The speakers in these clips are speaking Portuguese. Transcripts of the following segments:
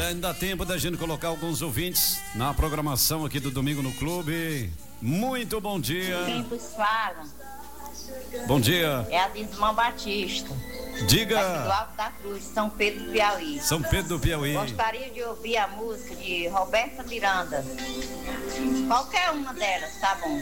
Olha, ainda dá tempo da gente colocar alguns ouvintes na programação aqui do Domingo no Clube. Muito bom dia. Quem vos fala? Bom dia. É a Dismã Batista. Diga. Aqui do Alto da Cruz, São Pedro do Piauí. São Pedro do Piauí. Gostaria de ouvir a música de Roberta Miranda. Qualquer uma delas, tá bom.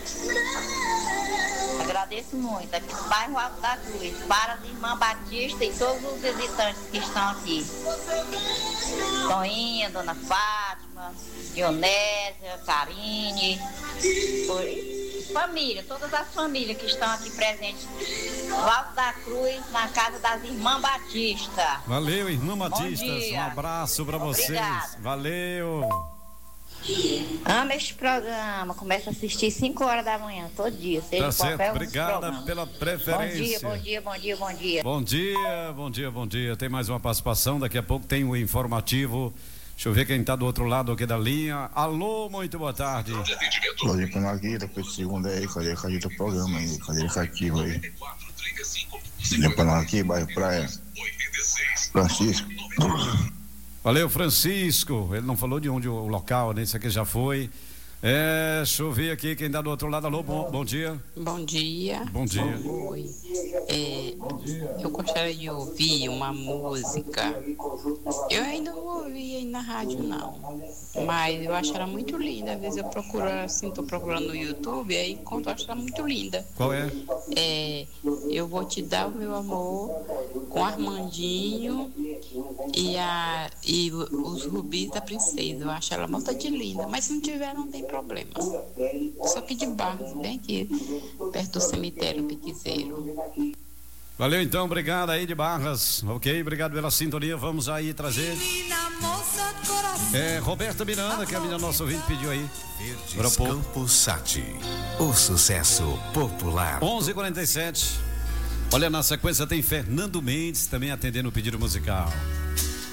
Agradeço muito. Aqui do bairro Alto da Cruz, para a Dismã Batista e todos os visitantes que estão aqui. Toinha, Dona Fátima, Dionésia, Karine, família, todas as famílias que estão aqui presentes no Alto da Cruz, na casa das Irmãs Batista. Valeu, Irmã Batista. Um abraço pra vocês. Obrigada. Valeu. Amo este programa. Começo a assistir 5 horas da manhã, todo dia. Seja Tá certo. qualquer Obrigada pela preferência. Bom dia, bom dia, bom dia, bom dia. Bom dia. Tem mais uma participação. Daqui a pouco tem o informativo. Deixa eu ver quem tá do outro lado aqui da linha. Alô, muito boa tarde. Bom dia, Panaguita, com esse segundo aí, cadê o programa aí, cadê ele cativo aí? Limpando aqui, bairro Praia. Francisco. Valeu, Francisco. Ele não falou de onde o local, né? Isso aqui já foi. Deixa eu ver aqui quem dá do outro lado. Alô, bom dia. Bom dia. Bom dia. Oi. Eu gostaria de ouvir uma música. Eu ainda não ouvi aí na rádio, não. Mas eu acho ela muito linda. Às vezes eu procuro, assim, tô procurando no YouTube, aí encontro, acho ela muito linda. Qual é? Eu Vou Te Dar o Meu Amor, com Armandinho e os Rubis da Princesa. Eu acho ela muito de linda. Mas se não tiver, não tem problema. Só que de Barros, bem aqui, perto do cemitério Piquezeiro. Valeu então, obrigado aí de Barras, ok? Obrigado pela sintonia, vamos aí trazer Roberta Miranda, que a minha nossa ouvinte pediu aí. Verdes Campos Sati, o sucesso popular. 11h47. Olha, na sequência tem Fernando Mendes também atendendo o pedido musical.